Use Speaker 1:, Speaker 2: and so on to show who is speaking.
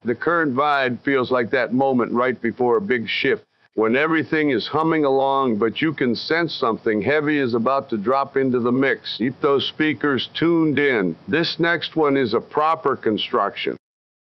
Speaker 1: The current vibe feels like that moment right before a big shift, when everything is humming along, but you can sense something heavy is about to drop into the mix. Keep those speakers tuned in. This next one is a proper construction.